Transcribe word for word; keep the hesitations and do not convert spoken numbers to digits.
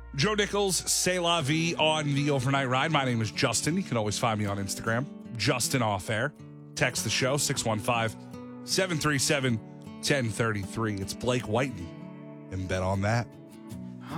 Joe Nichols, C'est La Vie on the overnight ride. My name is Justin. You can always find me on Instagram, Justin Off Air. Text the show, six one five, seven three seven, one zero three three. It's Blake Whiten, and bet on that.